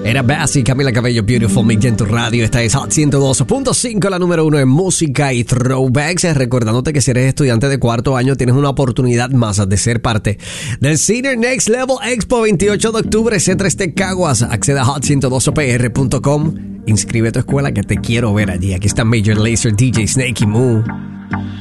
Era Bassy, Camila Cabello, Beautiful Me en tu radio. Esta es Hot 102.5, la número 1 en música y throwbacks. Recordándote que si eres estudiante de cuarto año tienes una oportunidad más de ser parte del Senior Next Level Expo 28 de octubre, C3 de Caguas. Accede a hot102pr.com. Inscribe a tu escuela que te quiero ver allí. Aquí está Major Lazer, DJ Snake y Moo.